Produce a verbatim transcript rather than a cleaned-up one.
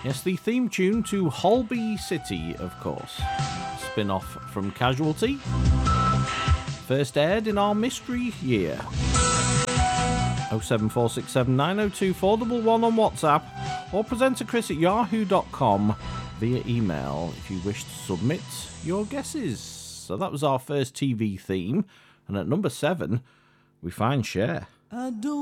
Yes, the theme tune to Holby City, of course. Spin-off from Casualty. First aired in our mystery year. oh seven four six seven nine oh two four one one on WhatsApp, or presenterchris at yahoo dot com via email if you wish to submit your guesses. So that was our first T V theme, and at number seven, we find Cher. I don't